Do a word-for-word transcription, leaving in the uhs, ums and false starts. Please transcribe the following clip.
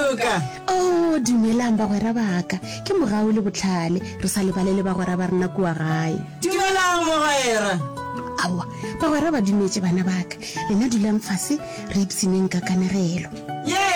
Dibuka. Oh, dumelang bagwera baka. Ke mogao le botlhale, re sa lebale le bagwera ba rena kua gae. Dumelang mogwera. Awa, bagwera ba dumetse bana baka. Lena dulang fase, re ipsineng ka kanegelo. Ye,